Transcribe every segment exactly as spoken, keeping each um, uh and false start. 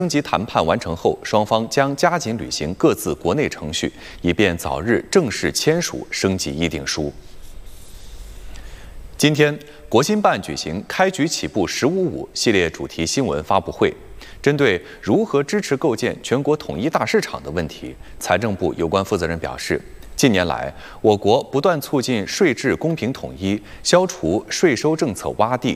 升级谈判完成后，双方将加紧履行各自国内程序，以便早日正式签署升级议定书。今天，国新办举行“开局起步十五五”系列主题新闻发布会，针对如何支持构建全国统一大市场的问题，财政部有关负责人表示，近年来，我国不断促进税制公平统一，消除税收政策洼地。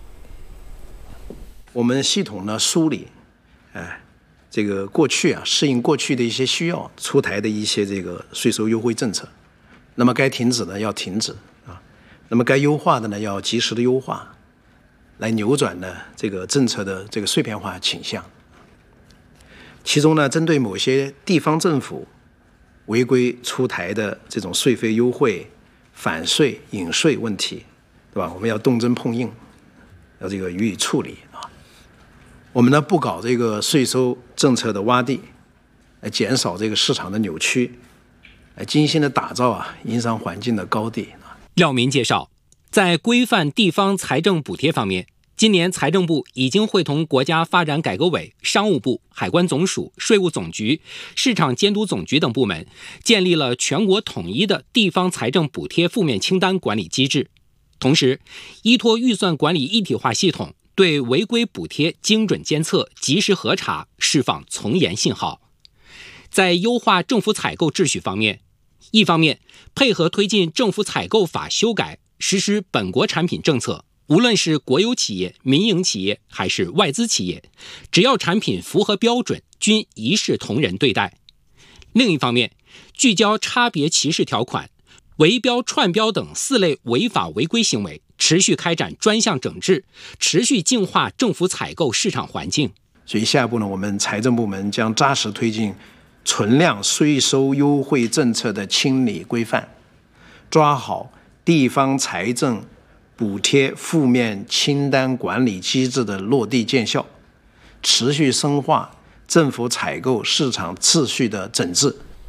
我们系统呢梳理。哎，这个过去啊，适应过去的一些需要出台的一些这个税收优惠政策，那么该停止的要停止啊，那么该优化的呢要及时的优化，来扭转呢这个政策的这个碎片化倾向。其中呢，针对某些地方政府违规出台的这种税费优惠、反税、隐税问题，对吧？我们要动真碰硬，要这个予以处理。我们呢不搞这个税收政策的洼地，来减少这个市场的扭曲，来精心的打造啊营商环境的高地。 廖民介绍，在规范地方财政补贴方面，今年财政部已经会同国家发展改革委、商务部、海关总署、税务总局、市场监督总局等部门，建立了全国统一的地方财政补贴负面清单管理机制，同时依托预算管理一体化系统，对违规补贴精准监测、及时核查，释放从严信号。在优化政府采购秩序方面，一方面配合推进政府采购法修改，实施本国产品政策，无论是国有企业、民营企业还是外资企业，只要产品符合标准，均一视同仁对待。另一方面，聚焦差别歧视条款、围标串标等四类违法违规行为，持续开展专项整治，持续净化政府采购市场环境。 所以下一步呢，我们财政部门将扎实推进存量税收优惠政策的清理规范，抓好地方财政补贴负面清单管理机制的落地见效，持续深化政府采购市场秩序的整治。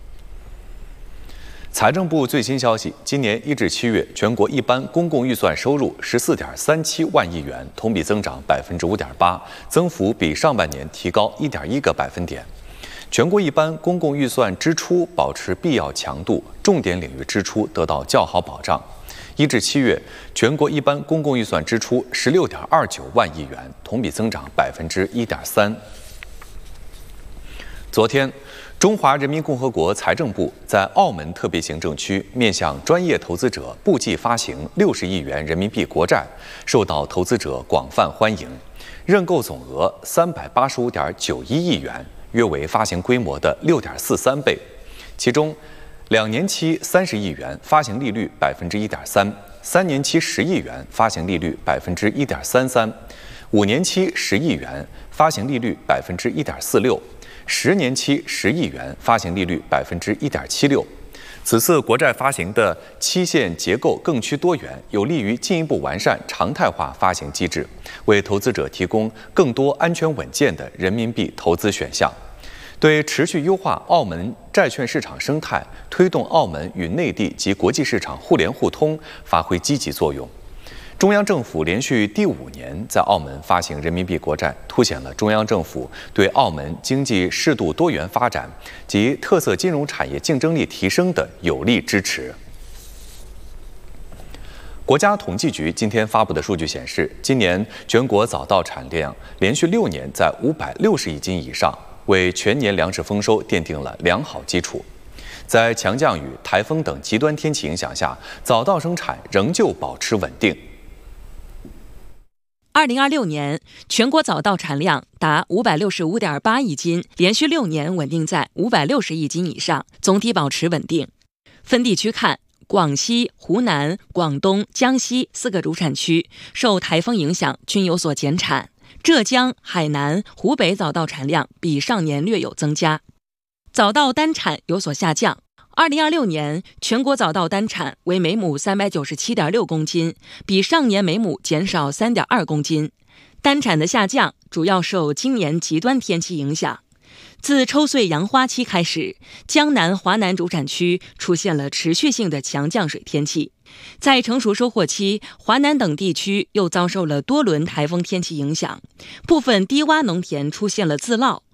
财政部最新消息，今年一至七月，全国一般公共预算收入十四点三七万亿元，同比增长百分之五点八，增幅比上半年提高一点一个百分点。全国一般公共预算支出保持必要强度，重点领域支出得到较好保障。一至七月，全国一般公共预算支出十六点二九万亿元，同比增长百分之一点三。昨天，中华人民共和国财政部在澳门特别行政区面向专业投资者布季发行六十亿元人民币国债，受到投资者广泛欢迎，认购总额三百八十五点九一亿元，约为发行规模的六点四三倍。其中，两年期三十亿元发行利率百分之一点三，三年期十亿元发行利率百分之一点三三，五年期十亿元发行利率百分之一点四六。十年期十亿元发行利率百分之一点七六，此次国债发行的期限结构更趋多元，有利于进一步完善常态化发行机制，为投资者提供更多安全稳健的人民币投资选项，对持续优化澳门债券市场生态、推动澳门与内地及国际市场互联互通发挥积极作用。中央政府连续第五年在澳门发行人民币国债，凸显了中央政府对澳门经济适度多元发展及特色金融产业竞争力提升的有力支持。国家统计局今天发布的数据显示，今年全国早稻产量连续六年在五百六十亿斤以上，为全年粮食丰收奠定了良好基础。在强降雨、台风等极端天气影响下，早稻生产仍旧保持稳定。 二零二六年，全国早稻产量达五百六十五点八亿斤，连续六年稳定在五百六十亿斤以上，总体保持稳定。分地区看，广西、湖南、广东、江西四个主产区受台风影响均有所减产，浙江、海南、湖北早稻产量比上年略有增加，早稻单产有所下降。二零二六年，全国早稻单产为每亩三百九十七点六公斤，比上年每亩减少三点二公斤。单产的下降主要受今年极端天气影响。自抽穗扬花期开始，江南、华南主产区出现了持续性的强降水天气。在成熟收获期，华南等地区又遭受了多轮台风天气影响，部分低洼农田出现了自涝，